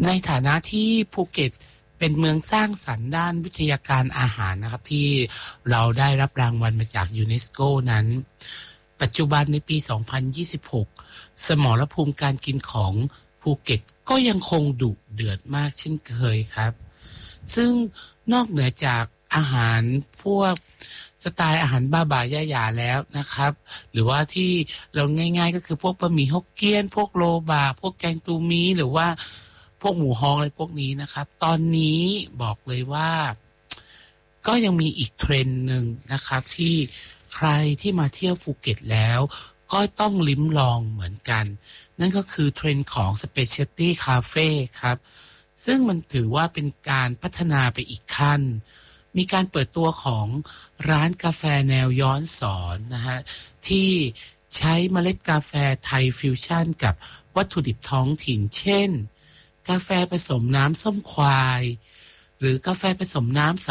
ในฐานะที่ภูเก็ตเป็นเมืองสร้างสรรค์ด้านวิทยาการอาหารนะครับที่เราได้รับรางวัลมาจากยูเนสโกนั้นปัจจุบันในปี 2026 สมรภูมิการกินของภูเก็ตก็ยังคงดุเดือดมากเช่นเคยครับซึ่งนอกเหนือจากอาหารพวกสไตล์อาหารบ้าบายายาแล้วนะครับหรือว่าที่เราง่ายๆก็คือพวกบะหมี่ฮกเกี้ยนพวกโลบาพวกแกงตูมีหรือว่าพวกหมูฮ้องอะไรพวกนี้นะครับตอนนี้บอกเลยว่าก็ยังมีอีกเทรนด์หนึ่งนะครับที่ใครที่มาเที่ยวภูเก็ตแล้วก็ต้องลิ้มลองเหมือนกันนั่นก็คือเทรนด์ของ Specialty Cafe ครับซึ่งมันถือว่าเป็นการพัฒนาไปอีกขั้นมีการเปิดตัวของร้านกาแฟแนวย้อนสอนนะฮะที่ใช้เมล็ดกาแฟไทยฟิวชั่นกับวัตถุดิบท้องถิ่นเช่นกาแฟผสมน้ำส้มควายหรือกาแฟผสมน้ำ